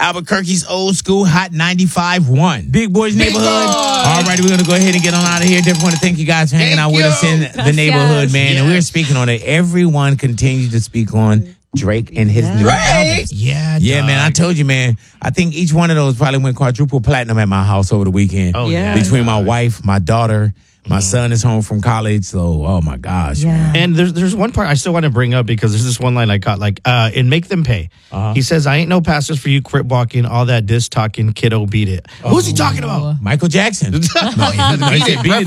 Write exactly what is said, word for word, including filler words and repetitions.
Albuquerque's old school hot ninety-five point one. Big Boys Big Neighborhood. Boy. All right, we're going to go ahead and get on out of here. Definitely want to thank you guys for hanging Thank out with you. us in the Gracias. neighborhood, man. Yes. And we're speaking on it. Everyone continues to speak on Drake and his new Drake. album. Yeah, Yeah, dog. man, I told you, man. I think each one of those probably went quadruple platinum at my house over the weekend. Oh, Yeah. yeah. Between my wife, my daughter, my son is home from college. So, oh my gosh. Yeah. And there's there's one part I still want to bring up because there's this one line I caught, like, uh, in Make Them Pay. Uh-huh. He says, I ain't no pastors for you, crip walking, all that diss talking, kiddo, beat it. Who's he talking about? Michael Jackson. No, he said, he said, "Beat it."